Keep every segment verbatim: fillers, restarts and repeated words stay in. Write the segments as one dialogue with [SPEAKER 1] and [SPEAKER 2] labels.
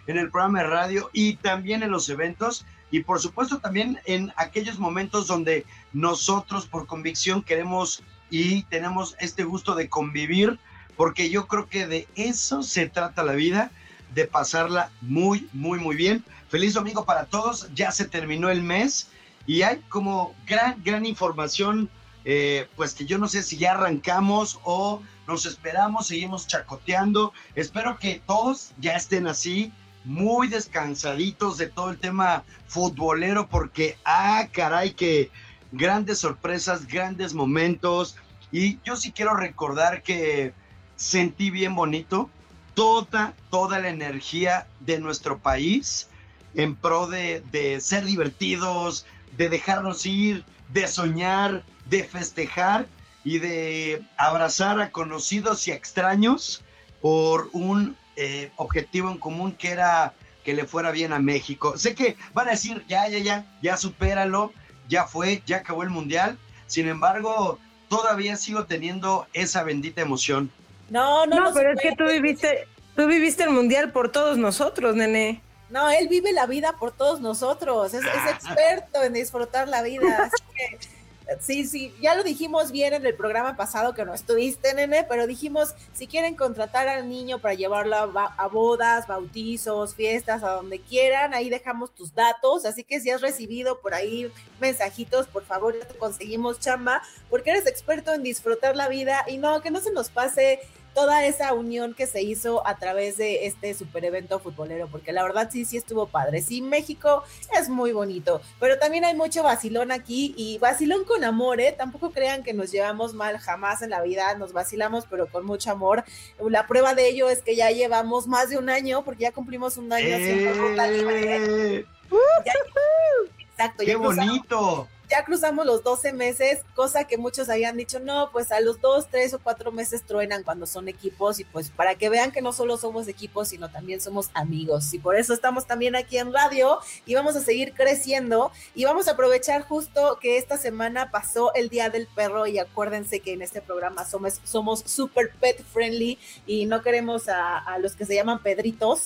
[SPEAKER 1] en el programa de radio y también en los eventos y por supuesto también en aquellos momentos donde nosotros por convicción queremos y tenemos este gusto de convivir, porque yo creo que de eso se trata la vida, de pasarla muy, muy, muy bien. Feliz domingo para todos, ya se terminó el mes y hay como gran, gran información, eh, pues que yo no sé si ya arrancamos o nos esperamos, seguimos chacoteando. Espero que todos ya estén así, muy descansaditos de todo el tema futbolero, porque, ah, caray, que grandes sorpresas, grandes momentos. Y yo sí quiero recordar que sentí bien bonito toda, toda la energía de nuestro país en pro de, de ser divertidos, de dejarnos ir, de soñar, de festejar y de abrazar a conocidos y a extraños por un eh, objetivo en común que era que le fuera bien a México. Sé que van a decir, ya, ya, ya, ya supéralo, ya fue, ya acabó el Mundial. Sin embargo, todavía sigo teniendo esa bendita emoción.
[SPEAKER 2] No, no,
[SPEAKER 3] no, pero es que tú viviste, tú viviste el Mundial por todos nosotros, nene.
[SPEAKER 2] No, él vive la vida por todos nosotros, es, es experto en disfrutar la vida, así que sí, sí, ya lo dijimos bien en el programa pasado que no estuviste, nene, pero dijimos, si quieren contratar al niño para llevarlo a, a bodas, bautizos, fiestas, a donde quieran, ahí dejamos tus datos, así que si has recibido por ahí mensajitos, por favor, ya te conseguimos chamba, porque eres experto en disfrutar la vida y no, que no se nos pase toda esa unión que se hizo a través de este super evento futbolero, porque la verdad sí, sí estuvo padre. Sí, México es muy bonito, pero también hay mucho vacilón aquí y vacilón con amor, ¿eh? Tampoco crean que nos llevamos mal, jamás en la vida nos vacilamos, pero con mucho amor. La prueba de ello es que ya llevamos más de un año, porque ya cumplimos un año haciendo ruta libre. Ya, exacto.
[SPEAKER 1] ¡Qué bonito!
[SPEAKER 2] Ya cruzamos los doce meses, cosa que muchos habían dicho, no, pues a los dos, tres o cuatro meses truenan cuando son equipos y pues para que vean que no solo somos equipos, sino también somos amigos y por eso estamos también aquí en radio y vamos a seguir creciendo y vamos a aprovechar justo que esta semana pasó el Día del Perro y acuérdense que en este programa somos, somos super pet friendly y no queremos a, a los que se llaman Pedritos,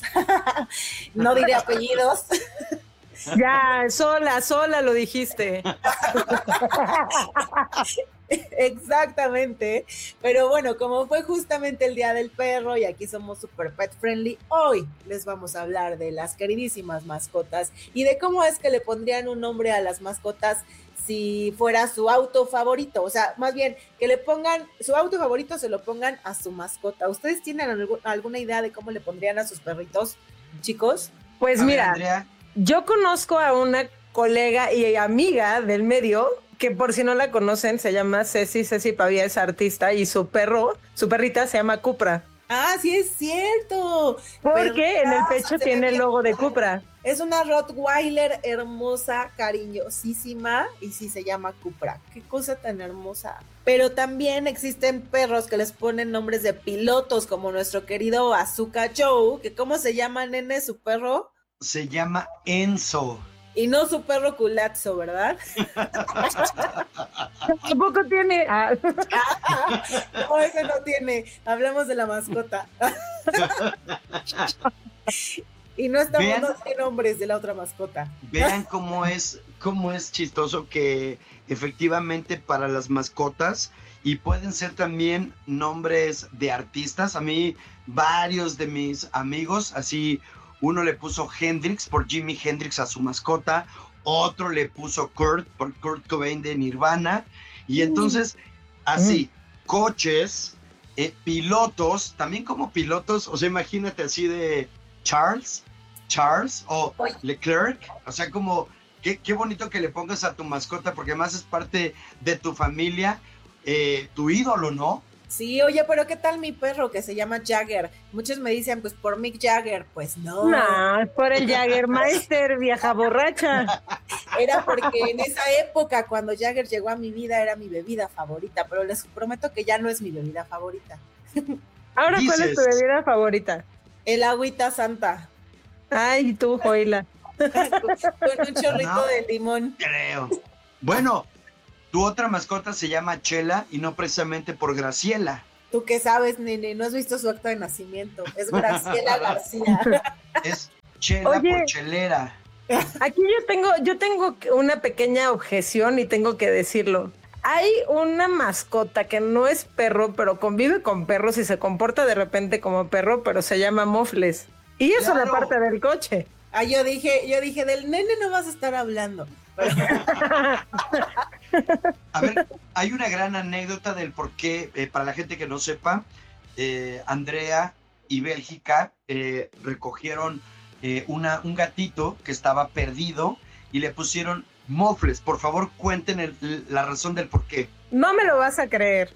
[SPEAKER 2] no diré apellidos.
[SPEAKER 3] Ya, sola, sola lo dijiste.
[SPEAKER 2] Exactamente, pero bueno, como fue justamente el Día del Perro y aquí somos super pet friendly, hoy les vamos a hablar de las queridísimas mascotas y de cómo es que le pondrían un nombre a las mascotas si fuera su auto favorito, o sea, más bien que le pongan su auto favorito, se lo pongan a su mascota. ¿Ustedes tienen algún, alguna idea de cómo le pondrían a sus perritos, chicos?
[SPEAKER 3] Pues
[SPEAKER 1] a
[SPEAKER 3] mira,
[SPEAKER 1] ver, Andrea.
[SPEAKER 3] Yo conozco a una colega y amiga del medio, que por si no la conocen, se llama Ceci, Ceci Pavía es artista, y su perro, su perrita se llama Cupra.
[SPEAKER 2] Ah, sí es cierto.
[SPEAKER 3] Porque en el pecho tiene el logo de Cupra.
[SPEAKER 2] Es una Rottweiler hermosa, cariñosísima, y sí se llama Cupra. Qué cosa tan hermosa. Pero también existen perros que les ponen nombres de pilotos, como nuestro querido Azúcar Joe, que ¿cómo se llama, nene, su perro?
[SPEAKER 1] Se llama Enzo.
[SPEAKER 2] Y no su perro Culazzo, ¿verdad?
[SPEAKER 3] Tampoco tiene. Ah.
[SPEAKER 2] No, ese no tiene. Hablamos de la mascota. Y no estamos
[SPEAKER 1] Vean,
[SPEAKER 2] dando nombres de la otra mascota.
[SPEAKER 1] Vean cómo es, cómo es chistoso que efectivamente para las mascotas, y pueden ser también nombres de artistas. A mí, varios de mis amigos, así. Uno le puso Hendrix por Jimi Hendrix a su mascota, otro le puso Kurt por Kurt Cobain de Nirvana, y entonces así, mm. coches, eh, pilotos, también como pilotos, o sea, imagínate así de Charles, Charles o Oy. Leclerc, o sea, como, qué, qué bonito que le pongas a tu mascota, porque además es parte de tu familia, eh, tu ídolo, ¿no?
[SPEAKER 2] Sí, oye, pero ¿qué tal mi perro que se llama Jagger? Muchos me dicen, pues por Mick Jagger, pues no.
[SPEAKER 3] No, por el Jaggermeister, vieja borracha.
[SPEAKER 2] Era porque en esa época, cuando Jagger llegó a mi vida, era mi bebida favorita, pero les prometo que ya no es mi bebida favorita.
[SPEAKER 3] Ahora, ¿cuál ¿Dices? es tu bebida favorita?
[SPEAKER 2] El agüita santa.
[SPEAKER 3] Ay, tú, Joila.
[SPEAKER 2] Con un chorrito no, de limón.
[SPEAKER 1] Creo. Bueno, tu otra mascota se llama Chela y no precisamente por Graciela.
[SPEAKER 2] ¿Tú qué sabes, nene? No has visto su acta de nacimiento. Es Graciela García.
[SPEAKER 1] Es chela
[SPEAKER 3] Oye,
[SPEAKER 1] por chelera.
[SPEAKER 3] Aquí yo tengo, yo tengo una pequeña objeción y tengo que decirlo. Hay una mascota que no es perro, pero convive con perros y se comporta de repente como perro, pero se llama Mofles. Y eso
[SPEAKER 1] Claro.
[SPEAKER 3] es la parte del coche.
[SPEAKER 2] Ah, yo dije, yo dije, del nene no vas a estar hablando.
[SPEAKER 1] A ver, hay una gran anécdota del por qué, eh, para la gente que no sepa, eh, Andrea y Bélgica eh, recogieron eh, una, un gatito que estaba perdido y le pusieron Mofles. Por favor, cuenten el, la razón del por qué.
[SPEAKER 3] No me lo vas a creer.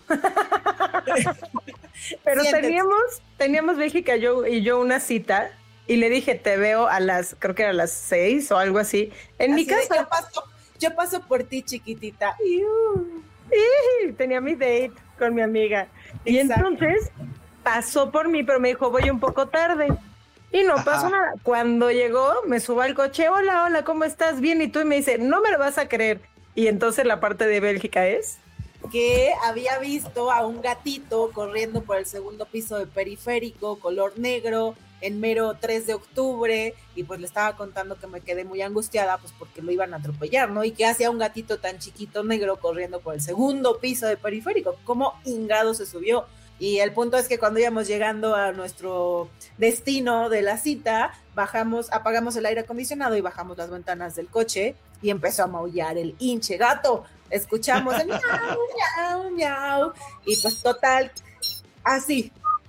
[SPEAKER 3] Pero
[SPEAKER 2] Siéntese.
[SPEAKER 3] teníamos, teníamos Bélgica yo, y yo una cita y le dije, te veo a las, creo que era a las seis o algo así, en mi
[SPEAKER 2] Así de,
[SPEAKER 3] casa.
[SPEAKER 2] yo paso, yo paso por ti, chiquitita.
[SPEAKER 3] Iu. Sí, tenía mi date con mi amiga. Y
[SPEAKER 2] Exacto.
[SPEAKER 3] entonces pasó por mí, pero me dijo, voy un poco tarde. Y no pasó
[SPEAKER 1] Ajá.
[SPEAKER 3] nada. Cuando llegó, me subo al coche, hola, hola, ¿cómo estás? Bien, y tú, y me dice, no me lo vas a creer. Y entonces la parte de Bélgica es...
[SPEAKER 2] Que había visto a un gatito corriendo por el segundo piso de Periférico, color negro, en mero tres de octubre, y pues le estaba contando que me quedé muy angustiada, pues porque lo iban a atropellar, ¿no? Y que hacía un gatito tan chiquito negro corriendo por el segundo piso de Periférico, ¿cómo ingado se subió? Y el punto es que cuando íbamos llegando a nuestro destino de la cita, bajamos, apagamos el aire acondicionado y bajamos las ventanas del coche y empezó a maullar el hinche gato. Escuchamos el miau, miau, miau. Y pues total, así,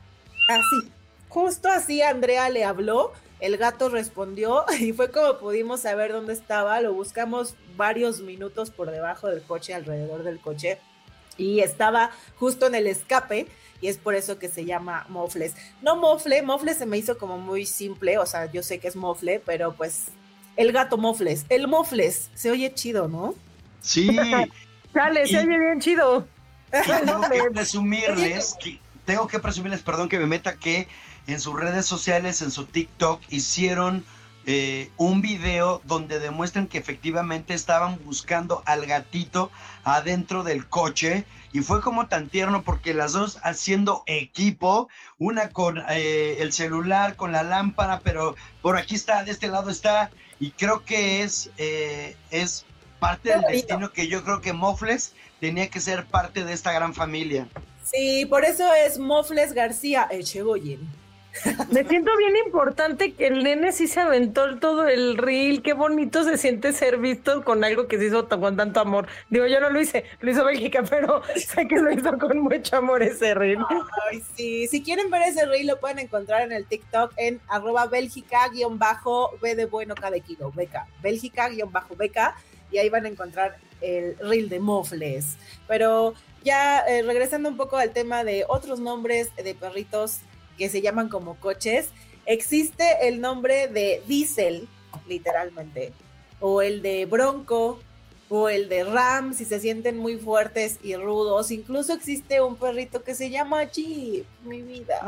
[SPEAKER 2] así, justo así Andrea le habló, el gato respondió y fue como pudimos saber dónde estaba. Lo buscamos varios minutos por debajo del coche, alrededor del coche, y estaba justo en el escape. Y es por eso que se llama Mofles. No Mofle, Mofle se me hizo como muy simple, o sea, yo sé que es Mofle, pero pues el gato Mofles, el Mofles, se oye chido, ¿no?
[SPEAKER 1] Sí,
[SPEAKER 3] Dale,
[SPEAKER 1] Y-
[SPEAKER 3] se oye bien chido.
[SPEAKER 1] y tengo que presumirles, que, tengo que presumirles, perdón que me meta, que en sus redes sociales, en su TikTok, hicieron eh, un video donde demuestran que efectivamente estaban buscando al gatito adentro del coche y fue como tan tierno porque las dos haciendo equipo, una con eh, el celular, con la lámpara, pero por aquí está, de este lado está, y creo que es, eh, es parte del destino que yo creo que Mofles tenía que ser parte de esta gran familia.
[SPEAKER 2] Sí, por eso es Mofles García Echegoyen.
[SPEAKER 3] Me siento bien importante que el nene sí se aventó todo el reel. Qué bonito se siente ser visto con algo que se hizo t- con tanto amor. Digo, yo no lo hice, lo hizo Bélgica, pero sé que lo hizo con mucho amor ese reel.
[SPEAKER 2] Ay, sí, si quieren ver ese reel lo pueden encontrar en el TikTok en arroba Bélgica guión bajo B de bueno K de kilo, beca, Bélgica guión bajo beca, y ahí van a encontrar el reel de Mofles. Pero ya eh, regresando un poco al tema de otros nombres de perritos que se llaman como coches, existe el nombre de Diesel, literalmente, o el de Bronco, o el de Ram, si se sienten muy fuertes y rudos. Incluso existe un perrito que se llama Jeep, mi vida.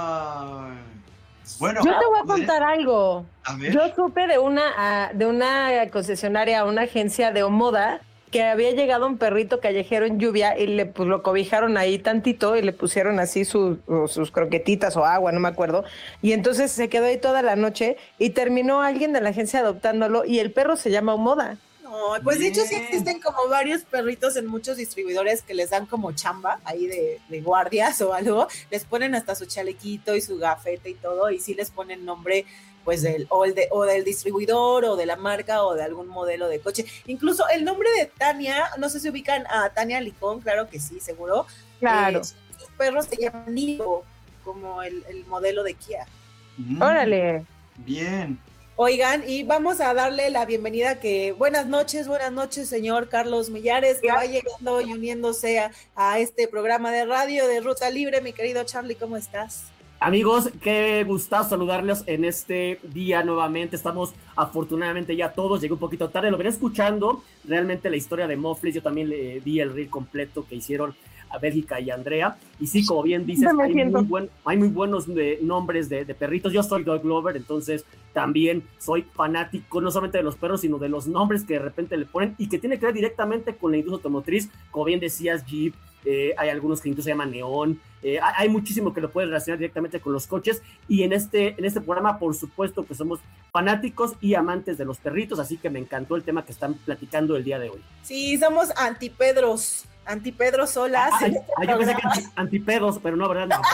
[SPEAKER 1] Ay. Bueno,
[SPEAKER 3] Yo te voy a
[SPEAKER 1] ¿podría-
[SPEAKER 3] contar algo.
[SPEAKER 1] a ver.
[SPEAKER 3] Yo supe de una, ah, de una concesionaria, una agencia de moda, que había llegado un perrito callejero en lluvia y le pues, lo cobijaron ahí tantito y le pusieron así sus, o sus croquetitas o agua, no me acuerdo. Y entonces se quedó ahí toda la noche y terminó alguien de la agencia adoptándolo y el perro se llama Moda.
[SPEAKER 2] No, pues de hecho sí
[SPEAKER 1] Bien.
[SPEAKER 2] existen como varios perritos en muchos distribuidores que les dan como chamba ahí de, de guardias o algo, les ponen hasta su chalequito y su gafete y todo, y sí les ponen nombre pues del o el de o del distribuidor o de la marca o de algún modelo de coche. Incluso el nombre de Tania, no sé si ubican a Tania Licón, claro que sí, seguro.
[SPEAKER 3] Claro.
[SPEAKER 2] Eh, sus perros se llaman Nido, como el, el modelo de Kia.
[SPEAKER 1] Mm,
[SPEAKER 3] Órale.
[SPEAKER 1] Bien.
[SPEAKER 2] Oigan, y vamos a darle la bienvenida que, buenas noches, buenas noches, señor Carlos Millares, que va llegando y uniéndose a, a este programa de radio de Ruta Libre. Mi querido Charlie, ¿cómo estás?
[SPEAKER 4] Amigos, qué gustazo saludarlos en este día nuevamente. Estamos afortunadamente ya todos, llegué un poquito tarde, lo venía escuchando, realmente la historia de Mofles, yo también le vi el reel completo que hicieron a Bélgica y Andrea, y sí, como bien dices,
[SPEAKER 3] Me
[SPEAKER 4] hay
[SPEAKER 3] siento.
[SPEAKER 4] muy, buen, hay muy buenos de, nombres de, de perritos. Yo soy dog lover, entonces también soy fanático no solamente de los perros, sino de los nombres que de repente le ponen y que tiene que ver directamente con la industria automotriz, como bien decías, Jeep, eh, hay algunos que incluso se llaman Neón, eh, hay muchísimo que lo puede relacionar directamente con los coches, y en este, en este programa por supuesto que somos fanáticos y amantes de los perritos, así que me encantó el tema que están platicando el día de hoy.
[SPEAKER 2] Sí, somos antipedros, antipedros solas.
[SPEAKER 4] Ah, este ah, yo pensé que anti, antipedos, pero no, ¿verdad? No,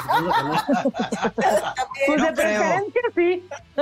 [SPEAKER 3] pues
[SPEAKER 1] no
[SPEAKER 3] de preferencia sí.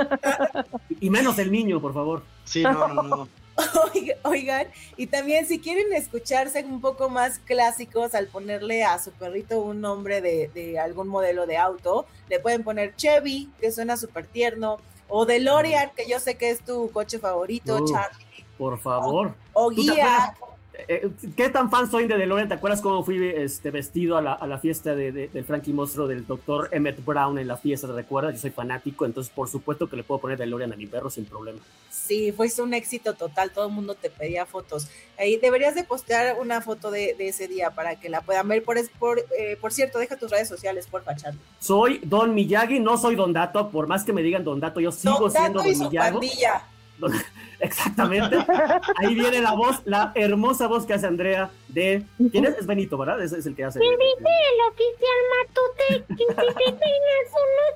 [SPEAKER 4] Y menos el niño, por favor.
[SPEAKER 1] Sí, no, no, no.
[SPEAKER 2] Oigan, y también si quieren escucharse un poco más clásicos al ponerle a su perrito un nombre de, de algún modelo de auto, le pueden poner Chevy, que suena súper tierno, o DeLorean, que yo sé que es tu coche favorito,
[SPEAKER 4] uh,
[SPEAKER 2] Charlie.
[SPEAKER 4] Por favor.
[SPEAKER 2] O, o Guía.
[SPEAKER 4] Eh, ¿Qué tan fan soy de DeLorean? ¿Te acuerdas cómo fui este, vestido a la, a la fiesta de, de, del Frankie Monstruo del doctor Emmett Brown en la fiesta? ¿Te recuerdas? Yo soy fanático, entonces por supuesto que le puedo poner DeLorean a mi perro sin problema.
[SPEAKER 2] Sí, fue un éxito total, todo el mundo te pedía fotos. Ahí deberías de postear una foto de, de ese día para que la puedan ver. Por, por, eh, por cierto, deja tus redes sociales, porfa, Charlie.
[SPEAKER 4] Soy Don Miyagi, no soy Don Dato, por más que me digan Don Dato, yo sigo
[SPEAKER 2] Don
[SPEAKER 4] siendo
[SPEAKER 2] Dato y
[SPEAKER 4] Don
[SPEAKER 2] su
[SPEAKER 4] Miyagi.
[SPEAKER 2] pandilla.
[SPEAKER 4] Exactamente. Ahí viene la voz, la hermosa voz que hace Andrea de... ¿Quién es? Es Benito, ¿verdad? Es, es el que hace...
[SPEAKER 5] Me dice el oficial Matute que si te peinas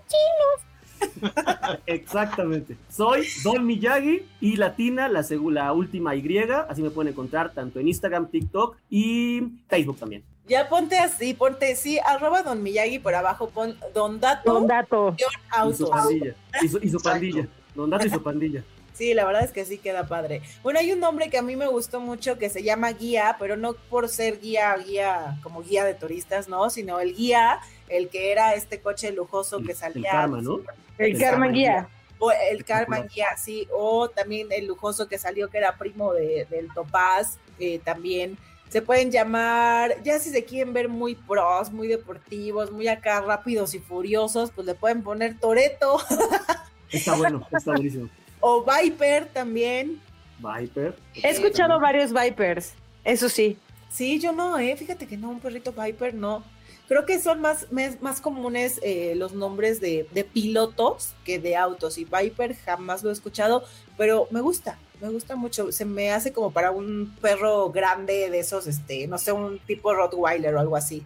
[SPEAKER 5] son los chinos.
[SPEAKER 4] Exactamente. Soy Don Miyagi y Latina, la, la última Y. Así me pueden encontrar tanto en Instagram, TikTok y Facebook también.
[SPEAKER 2] Ya ponte así, ponte sí, arroba Don Miyagi, por abajo pon Don Dato.
[SPEAKER 3] Don Dato.
[SPEAKER 4] Y su pandilla. Y su, y su pandilla. Don Dato y su pandilla.
[SPEAKER 2] Sí, la verdad es que sí queda padre. Bueno, hay un nombre que a mí me gustó mucho que se llama Guía, pero no por ser guía, guía, como guía de turistas, ¿no? Sino el Guía, el que era este coche lujoso que salía.
[SPEAKER 4] El Karma, ¿no?
[SPEAKER 3] El, el Karma Guía.
[SPEAKER 2] O el Karma Guía, sí. O también el lujoso que salió que era primo de, del Topaz, eh, también. Se pueden llamar, ya si se quieren ver muy pros, muy deportivos, muy acá rápidos y furiosos, pues le pueden poner Toretto.
[SPEAKER 4] Está bueno, está buenísimo.
[SPEAKER 2] O Viper también.
[SPEAKER 4] Viper.
[SPEAKER 3] He escuchado varios Vipers, eso sí.
[SPEAKER 2] Sí, yo no, eh, fíjate que no, un perrito Viper no. Creo que son más, más, más comunes eh, los nombres de, de pilotos que de autos. Y Viper jamás lo he escuchado, pero me gusta, me gusta mucho. Se me hace como para un perro grande de esos, este, no sé, un tipo Rottweiler o algo así.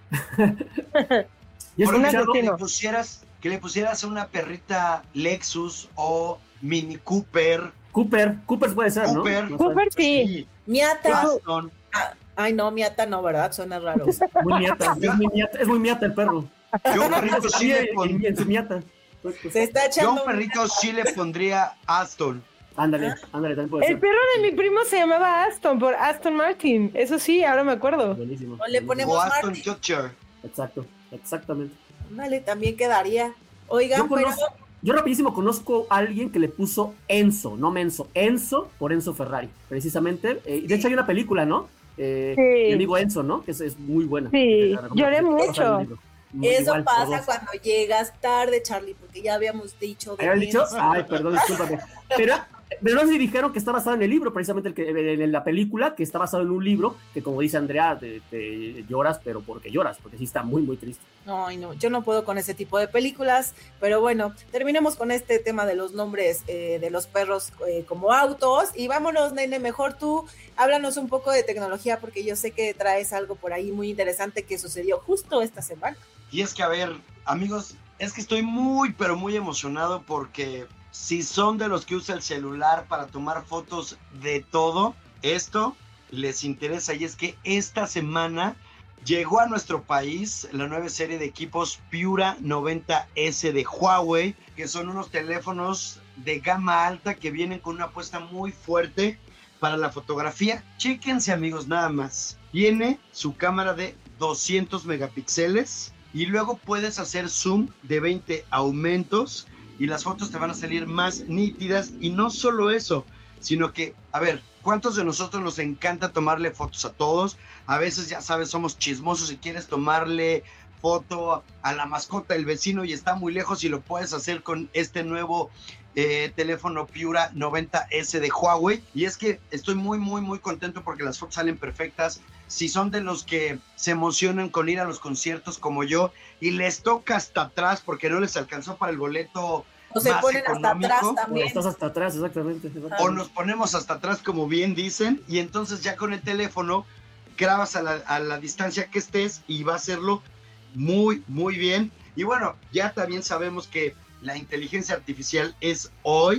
[SPEAKER 4] ¿Y es
[SPEAKER 1] Por
[SPEAKER 4] un
[SPEAKER 1] ejemplo, que le pusieras, que le pusieras a una perrita Lexus o Mini Cooper.
[SPEAKER 4] Cooper, Cooper puede ser,
[SPEAKER 1] Cooper,
[SPEAKER 4] ¿no?
[SPEAKER 3] Cooper sí.
[SPEAKER 1] Sí.
[SPEAKER 2] Miata.
[SPEAKER 1] Aston.
[SPEAKER 2] Ah, ay, no, Miata no, ¿verdad? Suena raro.
[SPEAKER 4] Muy miata, es muy miata, es muy miata el perro.
[SPEAKER 1] Yo un perrito sí le
[SPEAKER 4] en,
[SPEAKER 1] pondría,
[SPEAKER 4] en su miata.
[SPEAKER 2] Se está
[SPEAKER 1] yo
[SPEAKER 2] echando.
[SPEAKER 1] un perrito sí le pondría Aston.
[SPEAKER 4] Ándale, ándale, también puede
[SPEAKER 3] El
[SPEAKER 4] ser.
[SPEAKER 3] perro de mi primo se llamaba Aston, por Aston Martin. Eso sí, ahora me acuerdo.
[SPEAKER 4] Buenísimo.
[SPEAKER 2] O le ponemos
[SPEAKER 1] O Aston
[SPEAKER 2] Martin.
[SPEAKER 1] Kutcher.
[SPEAKER 4] Exacto, exactamente.
[SPEAKER 2] Vale, también quedaría. Oigan,
[SPEAKER 4] Yo conozco,
[SPEAKER 2] pero...
[SPEAKER 4] yo rapidísimo conozco a alguien que le puso Enzo, no Menzo, Enzo por Enzo Ferrari, precisamente. Eh, de hecho hay una película, ¿no? Eh,
[SPEAKER 3] Sí.
[SPEAKER 4] Mi amigo Enzo, ¿no? Que es, es muy buena.
[SPEAKER 3] Sí,
[SPEAKER 4] Eh, la recomiendo.
[SPEAKER 3] lloré
[SPEAKER 4] Es
[SPEAKER 3] mucho.
[SPEAKER 4] un libro. Muy
[SPEAKER 2] Eso
[SPEAKER 4] igual,
[SPEAKER 2] pasa
[SPEAKER 4] todos.
[SPEAKER 2] cuando llegas tarde, Charlie, porque ya habíamos dicho de
[SPEAKER 4] ¿Habían dicho?
[SPEAKER 2] Enzo.
[SPEAKER 4] Ay, perdón, discúlpame. Pero, pero no sé si dijeron que está basado en el libro, precisamente el que, en la película, que está basado en un libro, que como dice Andrea, te, te lloras, pero porque lloras, porque sí está muy, muy triste.
[SPEAKER 2] Ay, no, yo no puedo con ese tipo de películas, pero bueno, terminemos con este tema de los nombres eh, de los perros eh, como autos, y vámonos, nene, mejor tú, háblanos un poco de tecnología, porque yo sé que traes algo por ahí muy interesante que sucedió justo esta semana.
[SPEAKER 1] Y es que, a ver, amigos, es que estoy muy, pero muy emocionado porque si son de los que usa el celular para tomar fotos de todo, esto les interesa. Y es que esta semana llegó a nuestro país la nueva serie de equipos Piura noventa ese de Huawei, que son unos teléfonos de gama alta que vienen con una apuesta muy fuerte para la fotografía. Chéquense, amigos, nada más. Tiene su cámara de doscientos megapíxeles y luego puedes hacer zoom de veinte aumentos y las fotos te van a salir más nítidas. Y no solo eso, sino que, a ver, ¿cuántos de nosotros nos encanta tomarle fotos a todos? A veces, ya sabes, somos chismosos y quieres tomarle foto a la mascota del vecino y está muy lejos, y lo puedes hacer con este nuevo eh, teléfono Piura noventa ese de Huawei. Y es que estoy muy, muy, muy contento porque las fotos salen perfectas. Si son de los que se emocionan con ir a los conciertos como yo y les toca hasta atrás porque no les alcanzó para el boleto
[SPEAKER 2] O se
[SPEAKER 1] más
[SPEAKER 2] ponen hasta
[SPEAKER 1] económico,
[SPEAKER 2] atrás
[SPEAKER 4] O
[SPEAKER 2] también.
[SPEAKER 4] estás hasta atrás, exactamente.
[SPEAKER 1] o nos ponemos hasta atrás, como bien dicen, y entonces ya con el teléfono grabas a la, a la distancia que estés y va a hacerlo muy, muy bien. Y bueno, ya también sabemos que la inteligencia artificial es hoy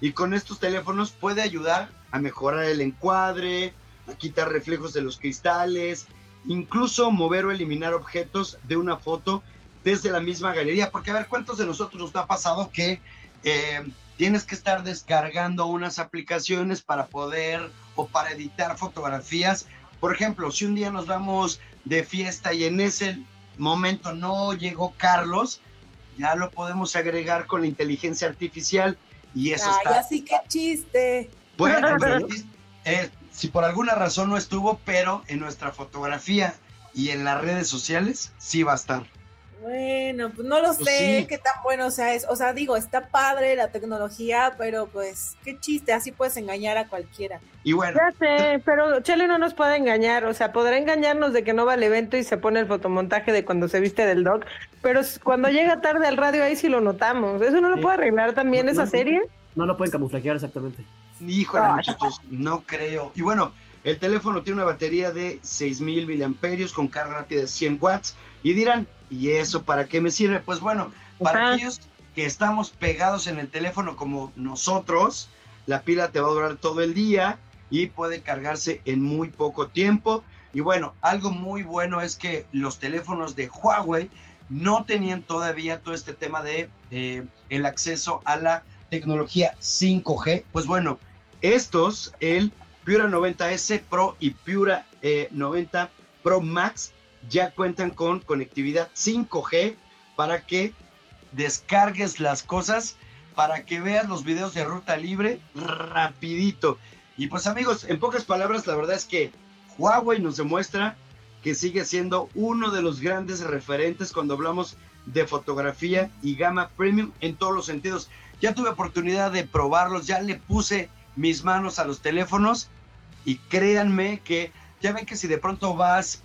[SPEAKER 1] y con estos teléfonos puede ayudar a mejorar el encuadre, a quitar reflejos de los cristales, incluso mover o eliminar objetos de una foto desde la misma galería, porque a ver, ¿cuántos de nosotros nos ha pasado que eh, tienes que estar descargando unas aplicaciones para poder o para editar fotografías? Por ejemplo, si un día nos vamos de fiesta y en ese momento no llegó Carlos, ya lo podemos agregar con la inteligencia artificial y eso
[SPEAKER 2] Ay,
[SPEAKER 1] está...
[SPEAKER 2] así que chiste.
[SPEAKER 1] Bueno, pero, eh, si por alguna razón no estuvo, pero en nuestra fotografía y en las redes sociales sí va a estar.
[SPEAKER 2] Bueno, pues no lo
[SPEAKER 1] Pues
[SPEAKER 2] sé
[SPEAKER 1] sí.
[SPEAKER 2] qué tan bueno sea es. O sea, digo, está padre la tecnología, pero pues qué chiste, así puedes engañar a cualquiera.
[SPEAKER 1] Y bueno,
[SPEAKER 3] Ya sé, pero Chele no nos puede engañar, o sea, podrá engañarnos de que no va al evento y se pone el fotomontaje de cuando se viste del Doc, pero s- cuando llega tarde al radio ahí sí lo notamos. ¿Eso no lo
[SPEAKER 4] Sí.
[SPEAKER 3] puede arreglar también
[SPEAKER 4] No,
[SPEAKER 3] esa
[SPEAKER 4] no,
[SPEAKER 3] serie?
[SPEAKER 4] No lo pueden camuflajear exactamente.
[SPEAKER 1] híjole,
[SPEAKER 3] Ay.
[SPEAKER 1] muchachos, no creo. Y bueno, el teléfono tiene una batería de seis mil miliamperios con carga rápida de cien watts. Y dirán, ¿y eso para qué me sirve? Pues bueno, para
[SPEAKER 3] Ajá.
[SPEAKER 1] aquellos que estamos pegados en el teléfono como nosotros, la pila te va a durar todo el día y puede cargarse en muy poco tiempo. Y bueno, algo muy bueno es que los teléfonos de Huawei no tenían todavía todo este tema de eh, el acceso a la tecnología cinco G. Pues bueno, estos, el Pura noventa ese Pro y Pura eh, noventa Pro Max, ya cuentan con conectividad cinco G para que descargues las cosas, para que veas los videos de Ruta Libre rapidito. Y pues amigos, en pocas palabras, la verdad es que Huawei nos demuestra que sigue siendo uno de los grandes referentes cuando hablamos de fotografía y gama premium en todos los sentidos. Ya tuve oportunidad de probarlos, ya le puse mis manos a los teléfonos y créanme que ya ven que si de pronto vas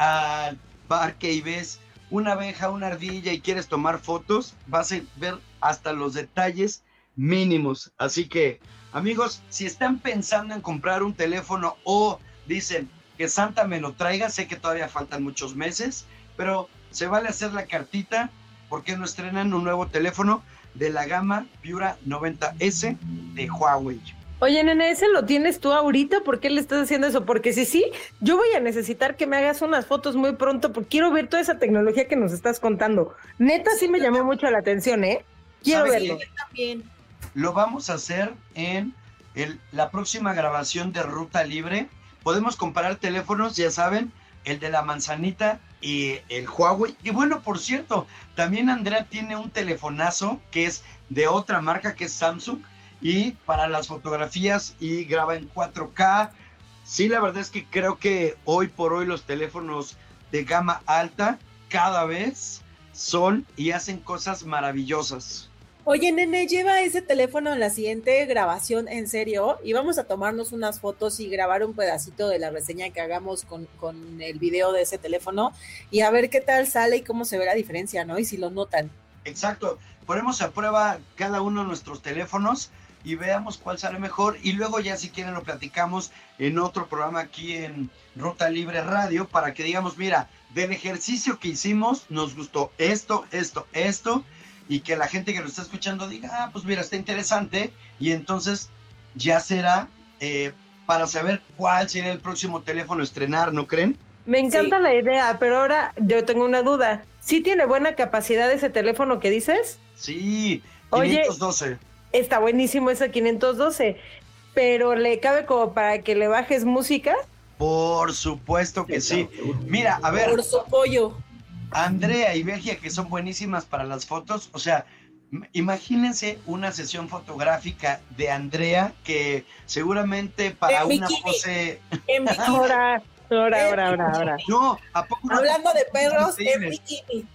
[SPEAKER 1] al parque y ves una abeja, una ardilla y quieres tomar fotos, vas a ver hasta los detalles mínimos. Así que, amigos, si están pensando en comprar un teléfono o dicen que Santa me lo traiga, sé que todavía faltan muchos meses, pero se vale hacer la cartita porque no estrenan un nuevo teléfono de la gama Pura noventa ese de Huawei.
[SPEAKER 3] Oye, nene, ¿ese lo tienes tú ahorita? ¿Por qué le estás haciendo eso? Porque si sí, yo voy a necesitar que me hagas unas fotos muy pronto porque quiero ver toda esa tecnología que nos estás contando. Neta, sí me llamó mucho la atención, ¿eh? Quiero
[SPEAKER 1] ¿Sabes
[SPEAKER 3] verlo.
[SPEAKER 1] qué?
[SPEAKER 2] También.
[SPEAKER 1] Lo vamos a hacer en el, la próxima grabación de Ruta Libre. Podemos comparar teléfonos, ya saben, el de la manzanita y el Huawei. Y bueno, por cierto, también Andrea tiene un telefonazo que es de otra marca, que es Samsung, y para las fotografías y graba en cuatro K. Sí, la verdad es que creo que hoy por hoy los teléfonos de gama alta cada vez son y hacen cosas maravillosas.
[SPEAKER 2] Oye, nene, lleva ese teléfono en la siguiente grabación, en serio, y vamos a tomarnos unas fotos y grabar un pedacito de la reseña que hagamos con, con el video de ese teléfono y a ver qué tal sale y cómo se ve la diferencia, ¿no? Y si lo notan.
[SPEAKER 1] Exacto, ponemos a prueba cada uno de nuestros teléfonos y veamos cuál sale mejor y luego ya si quieren lo platicamos en otro programa aquí en Ruta Libre Radio para que digamos, mira, del ejercicio que hicimos nos gustó esto, esto, esto y que la gente que lo está escuchando diga, ah, pues mira, está interesante y entonces ya será eh, para saber cuál será el próximo teléfono a estrenar, ¿no creen?
[SPEAKER 3] Me encanta
[SPEAKER 2] Sí.
[SPEAKER 3] la idea, pero ahora yo tengo una duda. ¿Sí tiene buena capacidad ese teléfono que dices?
[SPEAKER 1] Sí,
[SPEAKER 3] Oye.
[SPEAKER 1] quinientos doce.
[SPEAKER 3] Está buenísimo ese quinientos doce, pero ¿le cabe como para que le bajes música?
[SPEAKER 1] Por supuesto que sí. Mira, a ver,
[SPEAKER 2] Por su pollo.
[SPEAKER 1] Andrea y Belgia, que son buenísimas para las fotos, o sea, m- imagínense una sesión fotográfica de Andrea que seguramente para
[SPEAKER 2] En
[SPEAKER 1] una
[SPEAKER 2] bikini.
[SPEAKER 1] pose...
[SPEAKER 2] En bikini.
[SPEAKER 3] Ahora, ahora, ahora, ahora, ahora.
[SPEAKER 1] No, ¿a poco no?
[SPEAKER 2] Hablando de perros, en
[SPEAKER 1] Increíbles.
[SPEAKER 2] bikini.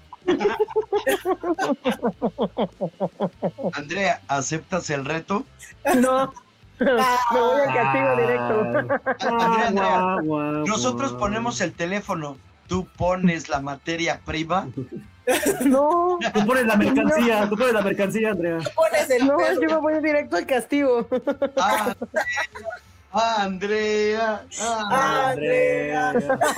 [SPEAKER 1] Andrea, ¿aceptas el reto?
[SPEAKER 3] No, me voy al castigo directo.
[SPEAKER 1] Andrea, Andrea,
[SPEAKER 4] Guau, guau,
[SPEAKER 1] nosotros
[SPEAKER 4] guau.
[SPEAKER 1] ponemos el teléfono, tú pones la materia prima.
[SPEAKER 3] No,
[SPEAKER 4] Tú pones la mercancía, tú pones la mercancía, Andrea.
[SPEAKER 2] Tú pones el
[SPEAKER 3] no,
[SPEAKER 2] perro.
[SPEAKER 3] yo me voy directo al castigo.
[SPEAKER 1] Ah, Andrea, ah,
[SPEAKER 2] Ah,
[SPEAKER 4] Andrea.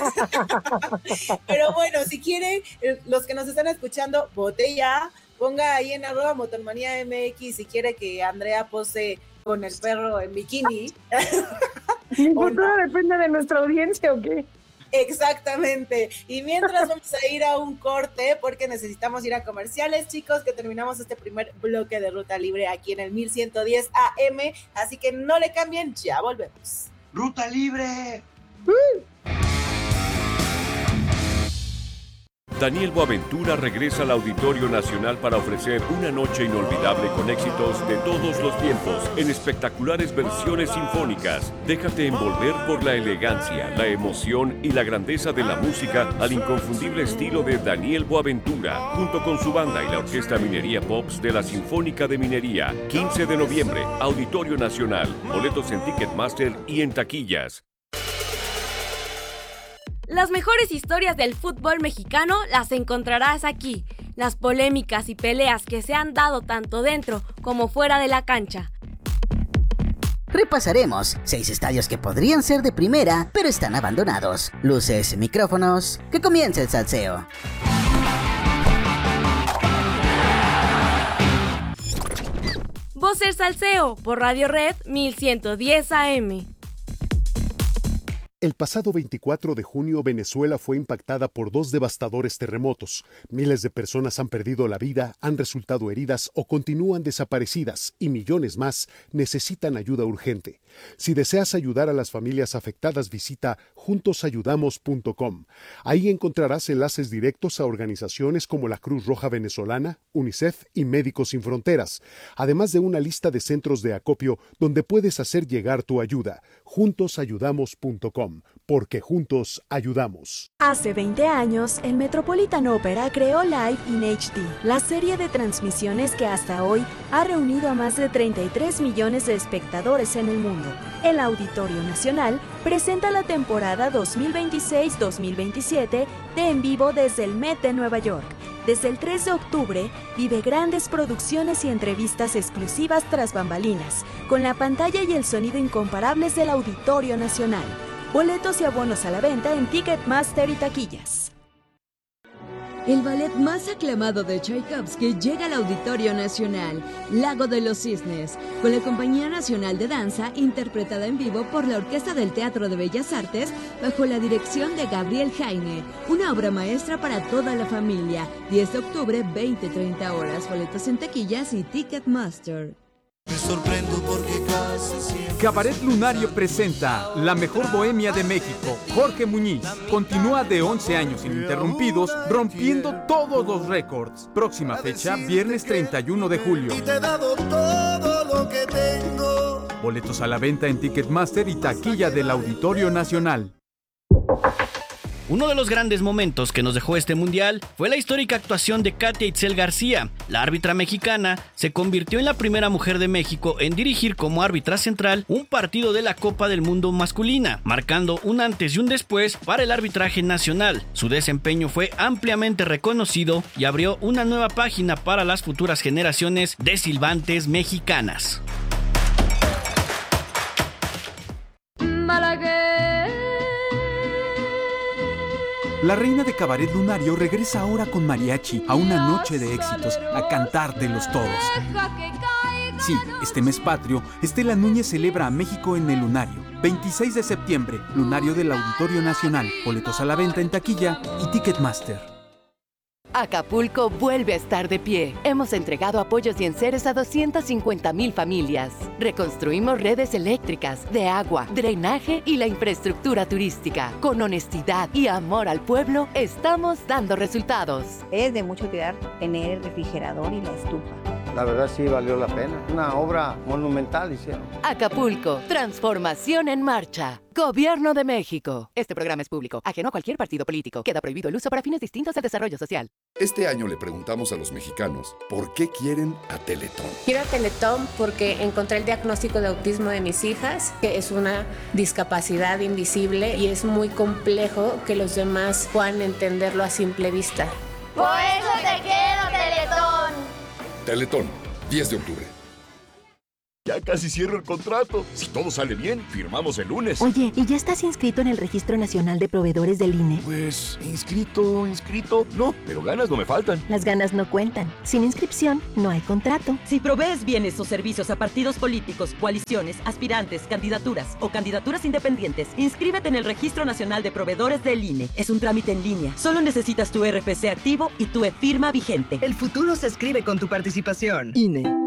[SPEAKER 2] Pero bueno, si quieren, eh, los que nos están escuchando, vote ya, ponga ahí en arroba motormanía M X si quiere que Andrea pose con el perro en bikini.
[SPEAKER 3] ¿Mi futuro depende de nuestra audiencia o qué?
[SPEAKER 2] Exactamente. Y mientras vamos a ir a un corte porque necesitamos ir a comerciales, chicos, que terminamos este primer bloque de Ruta Libre aquí en el mil ciento diez A M. Así que no le cambien, ya volvemos.
[SPEAKER 1] ¡Ruta Libre!
[SPEAKER 2] Uh.
[SPEAKER 6] Daniel Boaventura regresa al Auditorio Nacional para ofrecer una noche inolvidable con éxitos de todos los tiempos en espectaculares versiones sinfónicas. Déjate envolver por la elegancia, la emoción y la grandeza de la música al inconfundible estilo de Daniel Boaventura, junto con su banda y la Orquesta Minería Pops de la Sinfónica de Minería. quince de noviembre, Auditorio Nacional. Boletos en Ticketmaster y en taquillas.
[SPEAKER 7] Las mejores historias del fútbol mexicano las encontrarás aquí. Las polémicas y peleas que se han dado tanto dentro como fuera de la cancha.
[SPEAKER 8] Repasaremos seis estadios que podrían ser de primera, pero están abandonados. Luces, micrófonos, que comience el salseo.
[SPEAKER 7] Voz del Salseo por Radio Red mil ciento diez A M.
[SPEAKER 9] El pasado veinticuatro de junio, Venezuela fue impactada por dos devastadores terremotos. Miles de personas han perdido la vida, han resultado heridas o continúan desaparecidas y millones más necesitan ayuda urgente. Si deseas ayudar a las familias afectadas, visita juntos ayudamos punto com. Ahí encontrarás enlaces directos a organizaciones como la Cruz Roja Venezolana, UNICEF y Médicos Sin Fronteras, además de una lista de centros de acopio donde puedes hacer llegar tu ayuda. juntos ayudamos punto com, porque juntos ayudamos.
[SPEAKER 10] Hace veinte años, el Metropolitan Opera creó Live in H D, la serie de transmisiones que hasta hoy ha reunido a más de treinta y tres millones de espectadores en el mundo. El Auditorio Nacional presenta la temporada dos mil veintiséis dos mil veintisiete de En Vivo desde el Met de Nueva York. Desde el tres de octubre, vive grandes producciones y entrevistas exclusivas tras bambalinas, con la pantalla y el sonido incomparables del Auditorio Nacional. Boletos y abonos a la venta en Ticketmaster y taquillas.
[SPEAKER 11] El ballet más aclamado de Tchaikovsky llega al Auditorio Nacional, Lago de los Cisnes, con la Compañía Nacional de Danza, interpretada en vivo por la Orquesta del Teatro de Bellas Artes, bajo la dirección de Gabriel Jaime. Una obra maestra para toda la familia. diez de octubre, veinte a treinta horas. Boletos en taquillas y Ticketmaster.
[SPEAKER 12] Me sorprendo porque casi siempre...
[SPEAKER 13] Cabaret Lunario presenta La Mejor Bohemia de México. Jorge Muñiz continúa de once años ininterrumpidos, rompiendo todos los récords. Próxima fecha, viernes treinta y uno de julio.
[SPEAKER 12] Y te he dado todo lo que tengo.
[SPEAKER 13] Boletos a la venta en Ticketmaster y taquilla del Auditorio Nacional.
[SPEAKER 14] Uno de los grandes momentos que nos dejó este mundial fue la histórica actuación de Katia Itzel García. La árbitra mexicana se convirtió en la primera mujer de México en dirigir como árbitra central un partido de la Copa del Mundo masculina, marcando un antes y un después para el arbitraje nacional. Su desempeño fue ampliamente reconocido y abrió una nueva página para las futuras generaciones de silbantes mexicanas.
[SPEAKER 13] La reina de Cabaret Lunario regresa ahora con mariachi a una noche de éxitos, a cantártelos todos. Sí, este mes patrio, Estela Núñez celebra a México en el Lunario. veintiséis de septiembre, Lunario del Auditorio Nacional. Boletos a la venta en taquilla y Ticketmaster.
[SPEAKER 15] Acapulco vuelve a estar de pie. Hemos entregado apoyos y enseres a doscientas cincuenta mil familias. Reconstruimos redes eléctricas, de agua, drenaje y la infraestructura turística. Con honestidad y amor al pueblo, estamos dando resultados.
[SPEAKER 16] Es de mucha utilidad tener el refrigerador y la estufa.
[SPEAKER 17] La verdad sí valió la pena. Una obra monumental hicieron.
[SPEAKER 15] Acapulco, transformación en marcha. Gobierno de México. Este programa es público, ajeno a cualquier partido político. Queda prohibido el uso para fines distintos al desarrollo social.
[SPEAKER 18] Este año le preguntamos a los mexicanos por qué quieren a Teletón.
[SPEAKER 19] Quiero a Teletón porque encontré el diagnóstico de autismo de mis hijas, que es una discapacidad invisible y es muy complejo que los demás puedan entenderlo a simple vista.
[SPEAKER 5] Por eso te quiero, Teletón.
[SPEAKER 18] Teletón, diez de octubre.
[SPEAKER 20] Ya casi cierro el contrato. Si todo sale bien, firmamos el lunes.
[SPEAKER 21] Oye, ¿y ya estás inscrito en el Registro Nacional de Proveedores del I N E?
[SPEAKER 20] Pues, inscrito, inscrito, no, pero ganas no me faltan.
[SPEAKER 21] Las ganas no cuentan. Sin inscripción, no hay contrato.
[SPEAKER 22] Si provees bienes o servicios a partidos políticos, coaliciones, aspirantes, candidaturas o candidaturas independientes, inscríbete en el Registro Nacional de Proveedores del I N E. Es un trámite en línea. Solo necesitas tu R F C activo y tu e-firma vigente.
[SPEAKER 23] El futuro se escribe con tu participación.
[SPEAKER 22] I N E.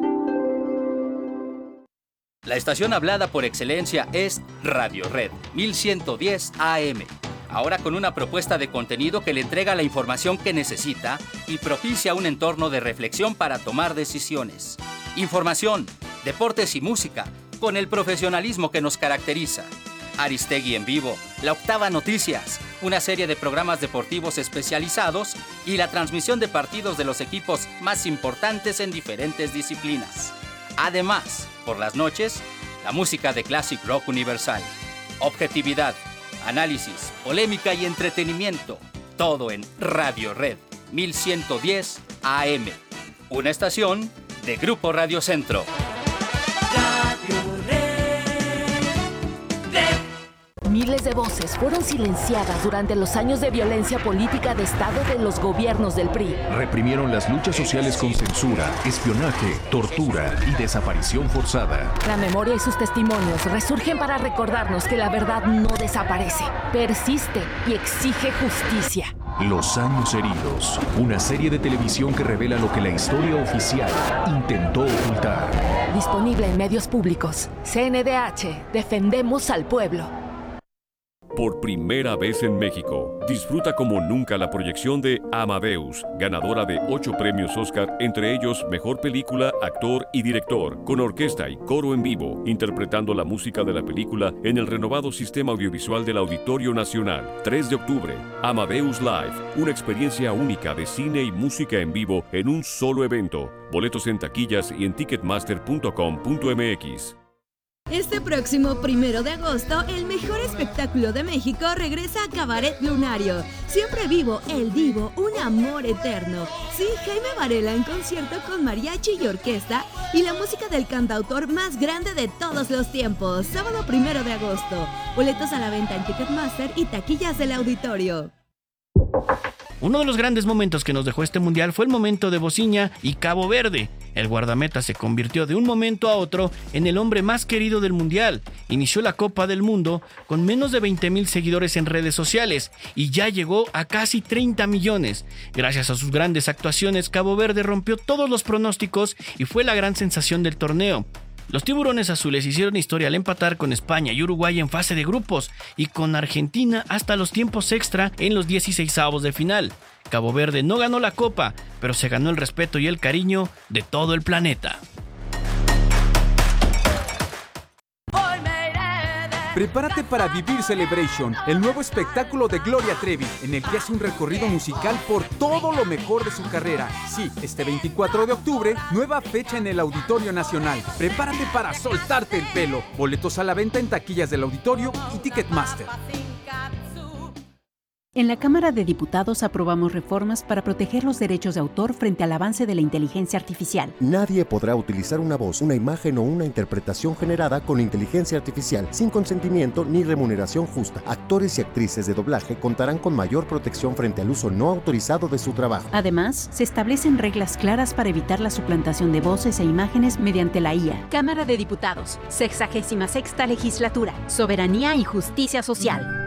[SPEAKER 24] La estación hablada por excelencia es Radio Red mil ciento diez A M. Ahora con una propuesta de contenido que le entrega la información que necesita y propicia un entorno de reflexión para tomar decisiones. Información, deportes y música, con el profesionalismo que nos caracteriza. Aristegui en vivo, La Octava Noticias, una serie de programas deportivos especializados y la transmisión de partidos de los equipos más importantes en diferentes disciplinas. Además, por las noches, la música de Classic Rock Universal. Objetividad, análisis, polémica y entretenimiento. Todo en Radio Red mil ciento diez A M. Una estación de Grupo Radio Centro.
[SPEAKER 25] Miles de voces fueron silenciadas durante los años de violencia política de Estado de los gobiernos del P R I.
[SPEAKER 26] Reprimieron las luchas sociales con censura, espionaje, tortura y desaparición forzada.
[SPEAKER 25] La memoria y sus testimonios resurgen para recordarnos que la verdad no desaparece, persiste y exige justicia.
[SPEAKER 26] Los años heridos, una serie de televisión que revela lo que la historia oficial intentó ocultar.
[SPEAKER 25] Disponible en medios públicos. C N D H, defendemos al pueblo.
[SPEAKER 6] Por primera vez en México, disfruta como nunca la proyección de Amadeus, ganadora de ocho premios Oscar, entre ellos Mejor Película, Actor y Director, con orquesta y coro en vivo, interpretando la música de la película en el renovado sistema audiovisual del Auditorio Nacional. tres de octubre, Amadeus Live, una experiencia única de cine y música en vivo en un solo evento. Boletos en taquillas y en ticketmaster punto com punto m x.
[SPEAKER 11] Este próximo primero de agosto, el mejor espectáculo de México regresa a Cabaret Lunario. Siempre vivo, el Divo, un amor eterno. Sí, Jaime Varela en concierto con mariachi y orquesta y la música del cantautor más grande de todos los tiempos. Sábado primero de agosto. Boletos a la venta en Ticketmaster y taquillas del auditorio.
[SPEAKER 14] Uno de los grandes momentos que nos dejó este mundial fue el momento de Bociña y Cabo Verde. El guardameta se convirtió de un momento a otro en el hombre más querido del mundial. Inició la Copa del Mundo con menos de veinte mil seguidores en redes sociales y ya llegó a casi treinta millones. Gracias a sus grandes actuaciones, Cabo Verde rompió todos los pronósticos y fue la gran sensación del torneo. Los tiburones azules hicieron historia al empatar con España y Uruguay en fase de grupos y con Argentina hasta los tiempos extra en los dieciseisavos de final. Cabo Verde no ganó la copa, pero se ganó el respeto y el cariño de todo el planeta.
[SPEAKER 13] Prepárate para vivir Celebration, el nuevo espectáculo de Gloria Trevi, en el que hace un recorrido musical por todo lo mejor de su carrera. Sí, este veinticuatro de octubre, nueva fecha en el Auditorio Nacional. Prepárate para soltarte el pelo. Boletos a la venta en taquillas del auditorio y Ticketmaster.
[SPEAKER 27] En la Cámara de Diputados aprobamos reformas para proteger los derechos de autor frente al avance de la inteligencia artificial.
[SPEAKER 28] Nadie podrá utilizar una voz, una imagen o una interpretación generada con inteligencia artificial sin consentimiento ni remuneración justa. Actores y actrices de doblaje contarán con mayor protección frente al uso no autorizado de su trabajo.
[SPEAKER 27] Además, se establecen reglas claras para evitar la suplantación de voces e imágenes mediante la I A.
[SPEAKER 10] Cámara de Diputados, sexagésima sexta legislatura, soberanía y justicia social.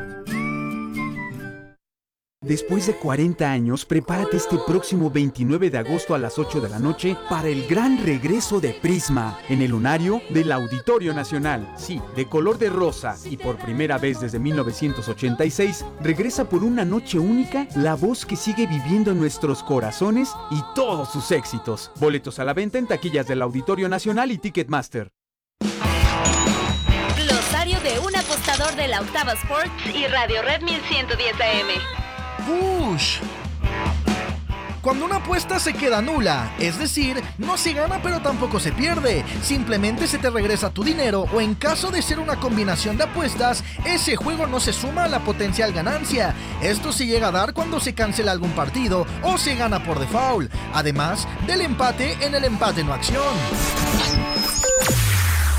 [SPEAKER 13] Después de cuarenta años, prepárate este próximo veintinueve de agosto a las ocho de la noche para el gran regreso de Prisma en el lunario del Auditorio Nacional. Sí, de color de rosa y por primera vez desde mil novecientos ochenta y seis, regresa por una noche única la voz que sigue viviendo en nuestros corazones y todos sus éxitos. Boletos a la venta en taquillas del Auditorio Nacional y Ticketmaster.
[SPEAKER 7] Glosario de un apostador de la Octava Sports y Radio Red mil ciento diez A M.
[SPEAKER 29] ¡Ush! Cuando una apuesta se queda nula, es decir, no se gana pero tampoco se pierde, simplemente se te regresa tu dinero o en caso de ser una combinación de apuestas, ese juego no se suma a la potencial ganancia. Esto se llega a dar cuando se cancela algún partido o se gana por default, además del empate en el empate no acción.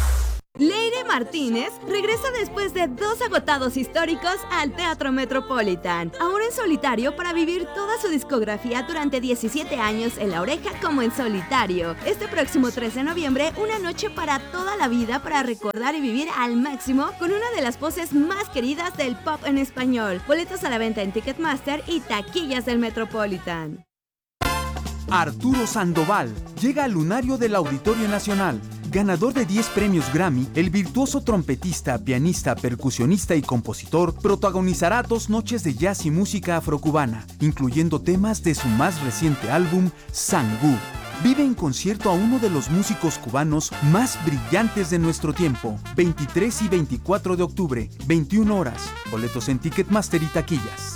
[SPEAKER 10] Martínez regresa después de dos agotados históricos al Teatro Metropolitan, ahora en solitario para vivir toda su discografía durante diecisiete años en La Oreja como en solitario. Este próximo tres de noviembre, una noche para toda la vida para recordar y vivir al máximo con una de las voces más queridas del pop en español. Boletos a la venta en Ticketmaster y taquillas del Metropolitan.
[SPEAKER 13] Arturo Sandoval llega al lunario del Auditorio Nacional. Ganador de diez premios Grammy, el virtuoso trompetista, pianista, percusionista y compositor protagonizará dos noches de jazz y música afrocubana, incluyendo temas de su más reciente álbum, Sangú. Vive en concierto a uno de los músicos cubanos más brillantes de nuestro tiempo. veintitrés y veinticuatro de octubre, veintiuna horas. Boletos en Ticketmaster y taquillas.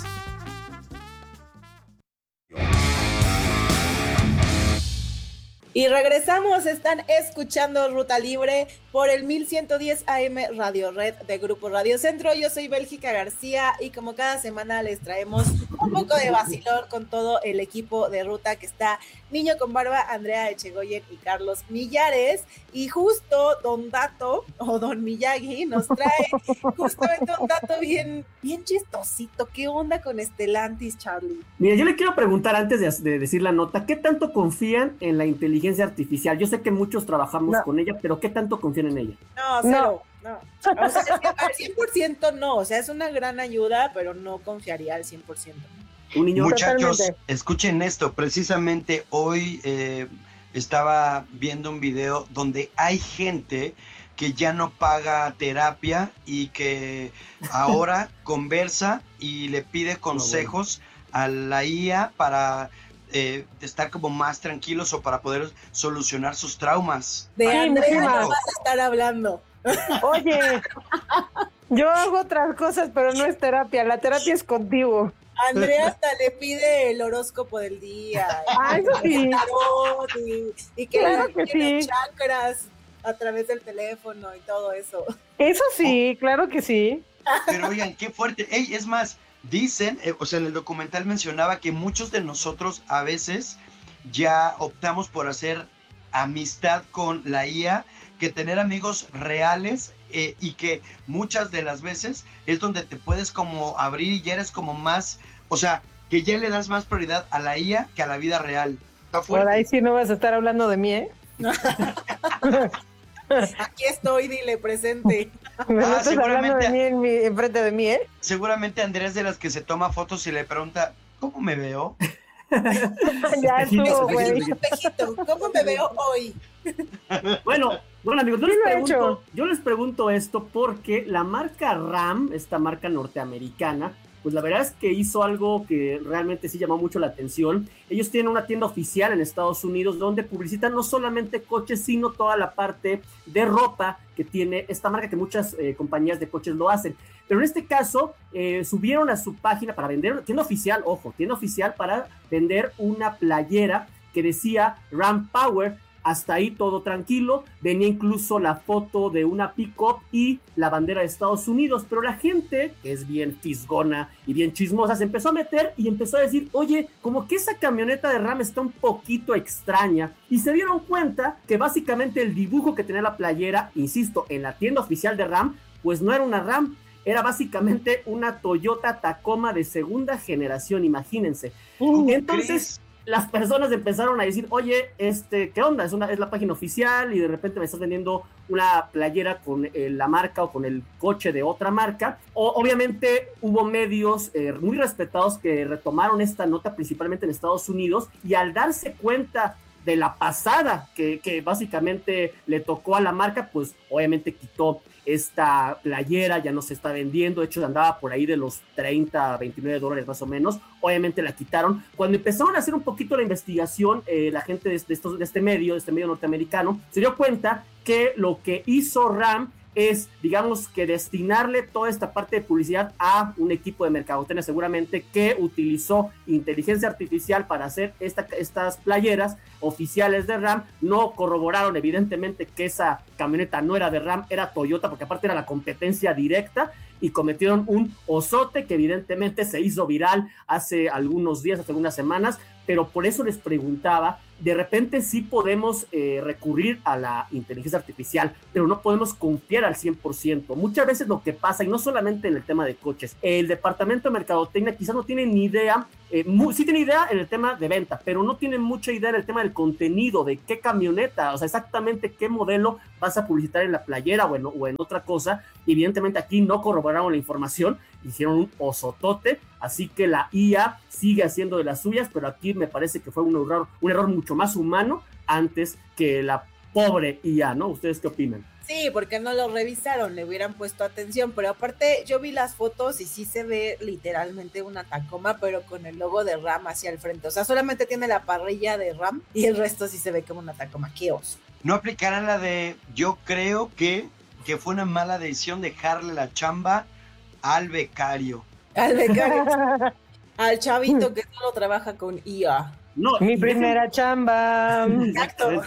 [SPEAKER 1] Y regresamos, están escuchando Ruta Libre por el mil ciento diez A M Radio Red de Grupo Radio Centro. Yo soy Bélgica García y como cada semana les traemos un poco de vacilón con todo el equipo de Ruta que está Niño con Barba, Andrea Echegoyen y Carlos Millares. Y justo Don Dato o Don Miyagi nos trae justamente un dato bien, bien chistosito. ¿Qué onda con Stellantis, Charlie?
[SPEAKER 2] Mira, yo le quiero preguntar antes de, de decir la nota, ¿qué tanto confían en la inteligencia artificial? Yo sé que muchos trabajamos no. con ella, pero ¿qué tanto confían en ella?
[SPEAKER 1] No, cero, no. no. O sea, es que al cien por ciento no, o sea, es una gran ayuda, pero no confiaría al cien por ciento.
[SPEAKER 2] Un niño.
[SPEAKER 3] Muchachos,
[SPEAKER 1] totalmente.
[SPEAKER 3] Escuchen esto, precisamente hoy eh, estaba viendo un video donde hay gente que ya no paga terapia y que ahora conversa y le pide consejos a la I A para eh, estar como más tranquilos o para poder solucionar sus traumas.
[SPEAKER 1] De Andrea no vas a estar hablando.
[SPEAKER 4] Oye, yo hago otras cosas, pero no es terapia, la terapia es contigo.
[SPEAKER 1] Andrea hasta le pide el horóscopo del día.
[SPEAKER 4] Ah, eso sí.
[SPEAKER 1] Y, y que
[SPEAKER 4] claro
[SPEAKER 1] le
[SPEAKER 4] que
[SPEAKER 1] pide
[SPEAKER 4] sí.
[SPEAKER 1] chakras a través del teléfono y todo eso.
[SPEAKER 4] Eso sí, oh. claro que sí.
[SPEAKER 3] Pero oigan, qué fuerte. Ey, es más, dicen, eh, o sea, en el documental mencionaba que muchos de nosotros a veces ya optamos por hacer amistad con la I A, que tener amigos reales eh, y que muchas de las veces es donde te puedes como abrir y ya eres como más, o sea, que ya le das más prioridad a la I A que a la vida real. Está fuerte.
[SPEAKER 4] Por ahí sí no vas a estar hablando de mí, ¿eh?
[SPEAKER 1] Aquí estoy, dile, presente.
[SPEAKER 4] Me
[SPEAKER 3] Ah,
[SPEAKER 4] estás hablando de mí en, mi, en frente de mí, ¿eh?
[SPEAKER 3] Seguramente Andrea es de las que se toma fotos y le pregunta, ¿cómo me veo?
[SPEAKER 4] Ya estuvo, güey.
[SPEAKER 1] Espejito, ¿cómo me veo hoy?
[SPEAKER 2] Bueno, bueno amigos, yo les, pregunto, yo les pregunto esto porque la marca RAM, esta marca norteamericana, pues la verdad es que hizo algo que realmente sí llamó mucho la atención. Ellos tienen una tienda oficial en Estados Unidos donde publicitan no solamente coches, sino toda la parte de ropa que tiene esta marca, que muchas eh, compañías de coches lo hacen. Pero en este caso, eh, subieron a su página para vender, tienda oficial, ojo, tienda oficial para vender una playera que decía Ram Power. Hasta ahí todo tranquilo, venía incluso la foto de una pick-up y la bandera de Estados Unidos, pero la gente, que es bien fisgona y bien chismosa, se empezó a meter y empezó a decir, oye, como que esa camioneta de RAM está un poquito extraña, y se dieron cuenta que básicamente el dibujo que tenía la playera, insisto, en la tienda oficial de RAM, pues no era una RAM, era básicamente una Toyota Tacoma de segunda generación, imagínense. Uh, Entonces... las personas empezaron a decir, oye, este, ¿qué onda? Es, una, es la página oficial y de repente me estás vendiendo una playera con eh, la marca o con el coche de otra marca. O, obviamente hubo medios eh, muy respetados que retomaron esta nota, principalmente en Estados Unidos, y al darse cuenta de la pasada que, que básicamente le tocó a la marca, pues obviamente quitó esta playera, ya no se está vendiendo, de hecho andaba por ahí de los treinta a veintinueve dólares más o menos, obviamente la quitaron. Cuando empezaron a hacer un poquito la investigación, eh, la gente de, de, estos, de este medio, de este medio norteamericano, se dio cuenta que lo que hizo RAM es, digamos, que destinarle toda esta parte de publicidad a un equipo de mercadotecnia seguramente que utilizó inteligencia artificial para hacer esta, estas playeras oficiales de RAM. No corroboraron evidentemente que esa camioneta no era de RAM, era Toyota, porque aparte era la competencia directa, y cometieron un osote que evidentemente se hizo viral hace algunos días, hace algunas semanas, pero por eso les preguntaba, de repente sí podemos eh, recurrir a la inteligencia artificial, pero no podemos confiar al cien por ciento. Muchas veces lo que pasa, y no solamente en el tema de coches, el departamento de mercadotecnia quizás no tiene ni idea, eh, muy, sí tiene idea en el tema de venta, pero no tiene mucha idea en el tema del contenido, de qué camioneta, o sea, exactamente qué modelo vas a publicitar en la playera o en, o en otra cosa. Y evidentemente aquí no corroboraron la información, hicieron un osotote, así que la I A sigue haciendo de las suyas, pero aquí me parece que fue un error, un error mucho más humano antes que la pobre I A, ¿no? ¿Ustedes qué opinan?
[SPEAKER 1] Sí, porque no lo revisaron, le hubieran puesto atención, pero aparte yo vi las fotos y sí se ve literalmente una Tacoma, pero con el logo de RAM hacia el frente, o sea, solamente tiene la parrilla de RAM y el resto sí se ve como una Tacoma. ¡Qué oso!
[SPEAKER 3] No aplicarán la de, yo creo que, que fue una mala decisión dejarle la chamba al becario.
[SPEAKER 1] Al becario, al chavito que solo trabaja con I A.
[SPEAKER 2] No,
[SPEAKER 4] Mi primera dejen... chamba.
[SPEAKER 1] Exacto.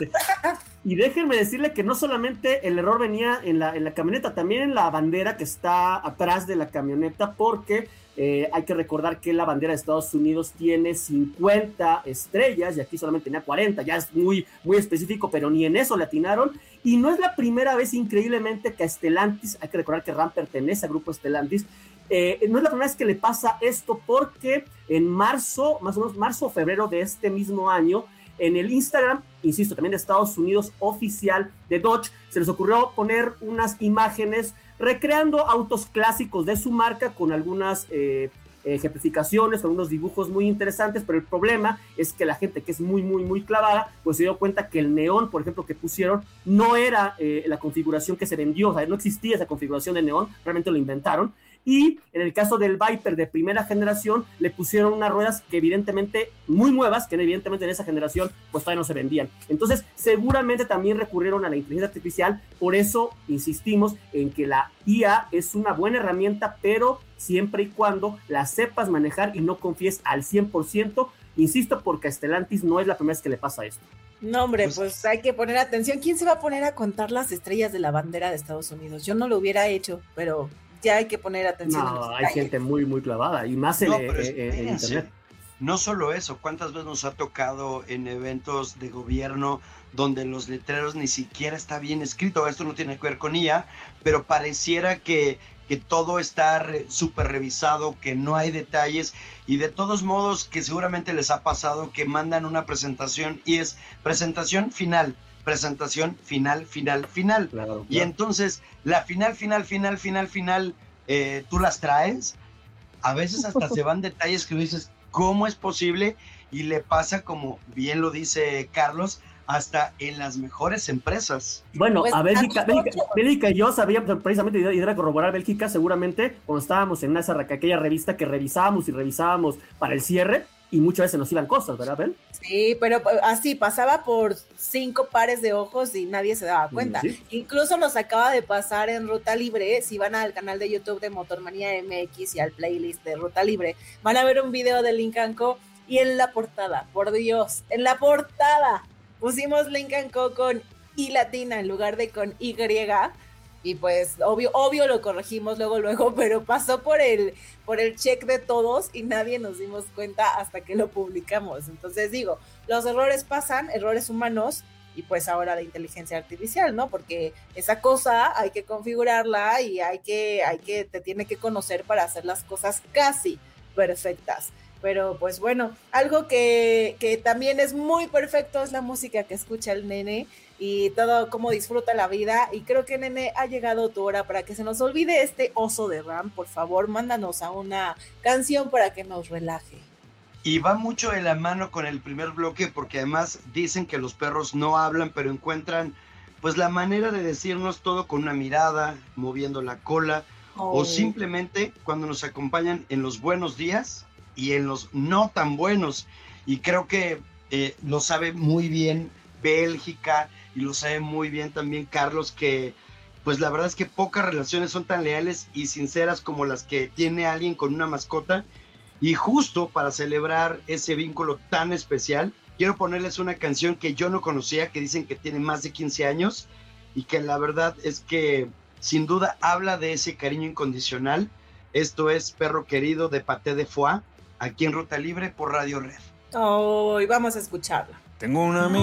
[SPEAKER 2] Y déjenme decirle que no solamente el error venía en la, en la camioneta, también en la bandera que está atrás de la camioneta, porque eh, hay que recordar que la bandera de Estados Unidos tiene cincuenta estrellas y aquí solamente tenía cuarenta, ya es muy, muy específico, pero ni en eso le atinaron. Y no es la primera vez, increíblemente, que a Stellantis, hay que recordar que RAM pertenece al grupo Stellantis, Eh, no es la primera vez que le pasa esto, porque en marzo, más o menos marzo o febrero de este mismo año, en el Instagram, insisto, también de Estados Unidos, oficial de Dodge, se les ocurrió poner unas imágenes recreando autos clásicos de su marca con algunas eh, ejemplificaciones, con unos dibujos muy interesantes, pero el problema es que la gente que es muy, muy, muy clavada, pues se dio cuenta que el neón, por ejemplo, que pusieron, no era eh, la configuración que se vendió, o sea, no existía esa configuración de neón, realmente lo inventaron. Y en el caso del Viper de primera generación, le pusieron unas ruedas que evidentemente, muy nuevas, que evidentemente en esa generación pues todavía no se vendían. Entonces, seguramente también recurrieron a la inteligencia artificial, por eso insistimos en que la I A es una buena herramienta, pero siempre y cuando la sepas manejar y no confíes al cien por ciento, insisto, porque a Stellantis no es la primera vez que le pasa esto.
[SPEAKER 1] No, hombre, pues, pues hay que poner atención. ¿Quién se va a poner a contar las estrellas de la bandera de Estados Unidos? Yo no lo hubiera hecho, pero ya hay que poner atención.
[SPEAKER 2] No, hay gente muy, muy clavada, y más en,
[SPEAKER 3] no,
[SPEAKER 2] eh, en internet.
[SPEAKER 3] No solo eso, ¿cuántas veces nos ha tocado en eventos de gobierno donde los letreros ni siquiera está bien escrito? Esto no tiene que ver con I A, pero pareciera que, que todo está re, súper revisado, que no hay detalles, y de todos modos que seguramente les ha pasado que mandan una presentación y es presentación final, presentación final, final, final. Claro, claro. Y entonces la final, final, final, final, final, eh, tú las traes, a veces hasta se van detalles que dices, ¿cómo es posible? Y le pasa, como bien lo dice Carlos, hasta en las mejores empresas.
[SPEAKER 2] Bueno, pues, a Bélgica, Bélgica, Bélgica y yo sabía precisamente, y era corroborar Bélgica, seguramente cuando estábamos en esa, aquella revista que revisábamos y revisábamos para el cierre, y muchas veces nos iban cosas, ¿verdad, Bel?
[SPEAKER 1] Sí, pero así pasaba por cinco pares de ojos y nadie se daba cuenta. ¿Sí? Incluso nos acaba de pasar en Ruta Libre. Si van al canal de YouTube de Motormanía M X y al playlist de Ruta Libre, van a ver un video de Lincoln Co. Y en la portada, por Dios, en la portada pusimos Lincoln Co. con I latina en lugar de con Y. Y pues obvio, obvio lo corregimos luego, luego, pero pasó por el, por el check de todos y nadie nos dimos cuenta hasta que lo publicamos. Entonces digo, los errores pasan, errores humanos, y pues ahora la inteligencia artificial, ¿no? Porque esa cosa hay que configurarla y hay que, hay que, te tiene que conocer para hacer las cosas casi perfectas. Pero pues bueno, algo que, que también es muy perfecto es la música que escucha el nene y todo cómo disfruta la vida. Y creo que, nene, ha llegado tu hora para que se nos olvide este oso de RAM. Por favor, mándanos a una canción para que nos relaje.
[SPEAKER 3] Y va mucho de la mano con el primer bloque, porque además dicen que los perros no hablan, pero encuentran pues la manera de decirnos todo con una mirada, moviendo la cola, oh. o simplemente cuando nos acompañan en los buenos días y en los no tan buenos. Y creo que eh, lo sabe muy bien Bélgica y lo sabe muy bien también Carlos, que pues la verdad es que pocas relaciones son tan leales y sinceras como las que tiene alguien con una mascota. Y justo para celebrar ese vínculo tan especial, quiero ponerles una canción que yo no conocía, que dicen que tiene más de quince años y que la verdad es que sin duda habla de ese cariño incondicional. Esto es Perro Querido de Paté de Foix, aquí en Ruta Libre por Radio Red.
[SPEAKER 1] Oh, y vamos a escucharla.
[SPEAKER 13] Tengo una amiga.